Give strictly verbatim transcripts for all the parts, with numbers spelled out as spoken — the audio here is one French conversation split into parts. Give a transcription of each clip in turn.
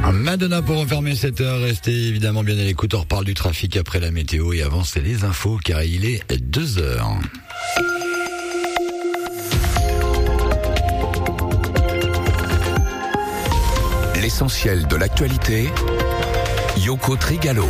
Madonna pour refermer cette heure. Restez évidemment bien à l'écoute. On reparle du trafic après la météo et avant c'est les infos car il est deux heures. L'essentiel de l'actualité, Yoko Trigalo.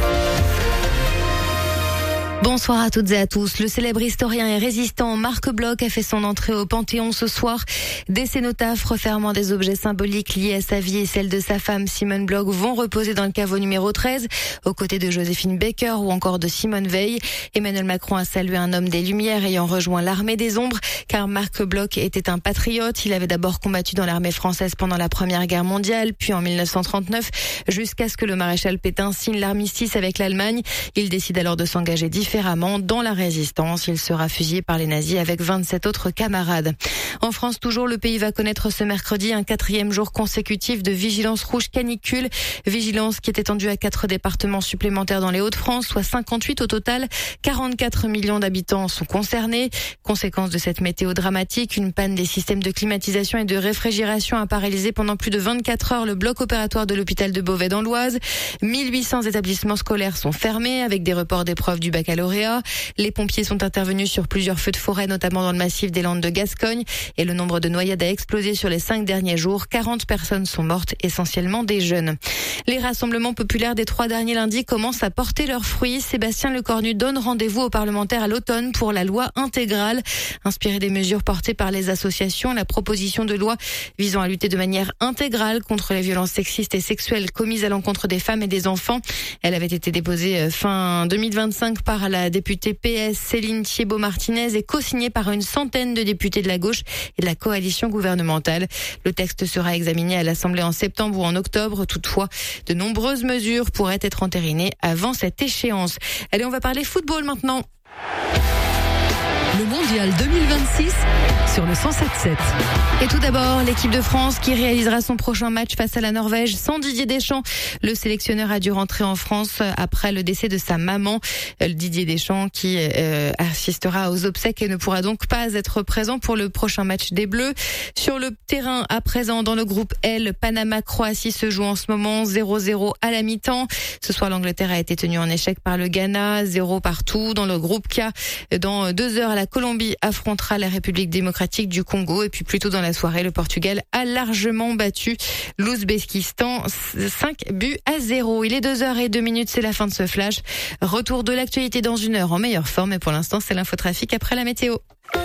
Bonsoir à toutes et à tous. Le célèbre historien et résistant Marc Bloch a fait son entrée au Panthéon ce soir. Des cénotaphes refermant des objets symboliques liés à sa vie et celle de sa femme Simone Bloch vont reposer dans le caveau numéro treize, aux côtés de Joséphine Baker ou encore de Simone Veil. Emmanuel Macron a salué un homme des Lumières ayant rejoint l'armée des ombres, car Marc Bloch était un patriote. Il avait d'abord combattu dans l'armée française pendant la Première Guerre mondiale, puis en mille neuf cent trente-neuf, jusqu'à ce que le maréchal Pétain signe l'armistice avec l'Allemagne. Il décide alors de s'engager différemment dans la résistance. Il sera fusillé par les nazis avec vingt-sept autres camarades. En France, toujours, le pays va connaître ce mercredi un quatrième jour consécutif de vigilance rouge canicule. Vigilance qui est étendue à quatre départements supplémentaires dans les Hauts-de-France, soit cinquante-huit au total. quarante-quatre millions d'habitants sont concernés. Conséquence de cette météo dramatique, une panne des systèmes de climatisation et de réfrigération a paralysé pendant plus de vingt-quatre heures le bloc opératoire de l'hôpital de Beauvais dans l'Oise. mille huit cents établissements scolaires sont fermés avec des reports d'épreuves du baccalauréat. Les pompiers sont intervenus sur plusieurs feux de forêt, notamment dans le massif des Landes de Gascogne, et le nombre de noyades a explosé sur les cinq derniers jours. quarante personnes sont mortes, essentiellement des jeunes. Les rassemblements populaires des trois derniers lundis commencent à porter leurs fruits. Sébastien Lecornu donne rendez-vous aux parlementaires à l'automne pour la loi intégrale. Inspirée des mesures portées par les associations, la proposition de loi visant à lutter de manière intégrale contre les violences sexistes et sexuelles commises à l'encontre des femmes et des enfants. Elle avait été déposée fin deux mille vingt-cinq par la députée P S Céline Thiébaut-Martinez et co-signée par une centaine de députés de la gauche et de la coalition gouvernementale. Le texte sera examiné à l'Assemblée en septembre ou en octobre. Toutefois, de nombreuses mesures pourraient être entérinées avant cette échéance. Allez, on va parler football maintenant. Le mondial deux mille vingt-six sur le cent sept sept. Et tout d'abord, l'équipe de France qui réalisera son prochain match face à la Norvège sans Didier Deschamps. Le sélectionneur a dû rentrer en France après le décès de sa maman. Didier Deschamps qui euh, assistera aux obsèques et ne pourra donc pas être présent pour le prochain match des Bleus. Sur le terrain, à présent, dans le groupe L, Panama-Croatie se joue en ce moment zéro zéro à la mi-temps. Ce soir, l'Angleterre a été tenue en échec par le Ghana, zéro partout. Dans le groupe K, dans deux heures, la Colombie affrontera la République démocratique du Congo. Et puis plus tôt dans la soirée, le Portugal a largement battu l'Ouzbékistan cinq buts à zéro. Il est deux heures et deux minutes, c'est la fin de ce flash. Retour de l'actualité dans une heure en meilleure forme. Et pour l'instant, c'est l'infotrafic après la météo.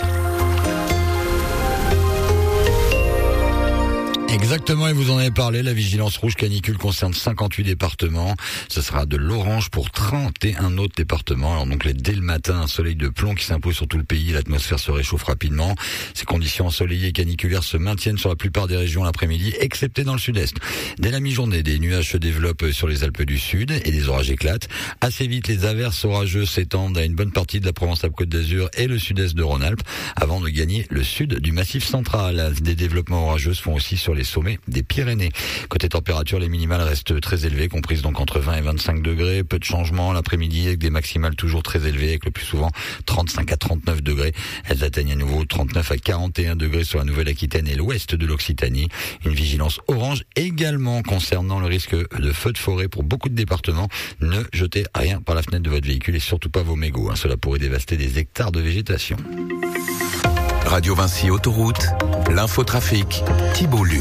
Exactement, et vous en avez parlé, la vigilance rouge canicule concerne cinquante-huit départements. Ce sera de l'orange pour trente et un autres départements. Alors donc dès le matin, un soleil de plomb qui s'impose sur tout le pays, l'atmosphère se réchauffe rapidement. Ces conditions ensoleillées et caniculaires se maintiennent sur la plupart des régions l'après-midi, excepté dans le sud-est. Dès la mi-journée, des nuages se développent sur les Alpes du Sud et des orages éclatent. Assez vite, les averses orageuses s'étendent à une bonne partie de la Provence-Alpes-Côte d'Azur et le sud-est de Rhône-Alpes, avant de gagner le sud du Massif central. Des développements orageux se font aussi sur les sommets des Pyrénées. Côté température, les minimales restent très élevées, comprises donc entre vingt et vingt-cinq degrés. Peu de changements l'après-midi avec des maximales toujours très élevées, avec le plus souvent trente-cinq à trente-neuf degrés. Elles atteignent à nouveau trente-neuf à quarante et un degrés sur la Nouvelle-Aquitaine et l'ouest de l'Occitanie. Une vigilance orange également concernant le risque de feux de forêt pour beaucoup de départements. Ne jetez rien par la fenêtre de votre véhicule et surtout pas vos mégots. Hein. Cela pourrait dévaster des hectares de végétation. Radio Vinci Autoroute, l'infotrafic, Thibault Luc.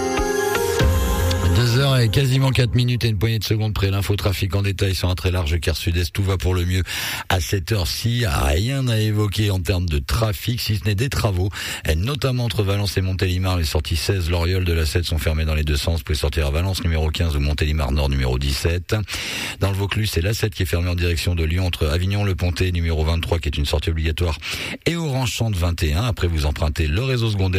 deux heures et quasiment quatre minutes et une poignée de secondes près. L'infotrafic en détail sur un très large quart sud-est. Tout va pour le mieux à cette heure-ci. Rien à évoquer en termes de trafic, si ce n'est des travaux, notamment entre Valence et Montélimar. Les sorties seize, Loriol de la sept sont fermées dans les deux sens. Vous pouvez sortir à Valence numéro quinze ou Montélimar Nord numéro dix-sept. Dans le Vaucluse, c'est la sept qui est fermée en direction de Lyon entre Avignon-le-Pontet numéro vingt-trois qui est une sortie obligatoire et Orange Centre vingt et un. Après, vous empruntez le réseau secondaire